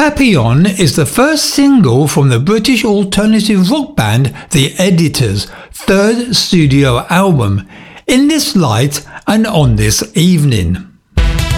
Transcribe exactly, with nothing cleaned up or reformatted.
Papillon is the first single from the British alternative rock band The Editors' third studio album, In This Light and On This Evening.